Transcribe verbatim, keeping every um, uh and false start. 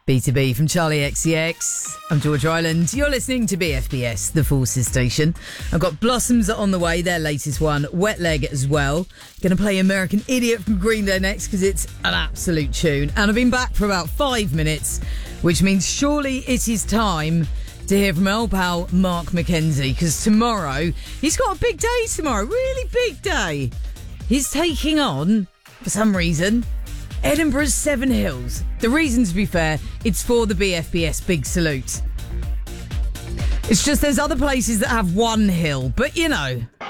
B two B from Charlie X C X. I'm George Ryland. You're listening to B F B S, the Forces station. I've got Blossoms on the way, their latest one, Wet Leg as well. Going to play American Idiot from Green Day next because it's an absolute tune. And I've been back for about five minutes, which means surely it is time to hear from our old pal Mark McKenzie, because tomorrow, he's got a big day tomorrow, really big day. He's taking on, for some reason, Edinburgh's Seven Hills. The reason, to be fair, it's for the B F B S Big Salute. It's just there's other places that have one hill, but you know.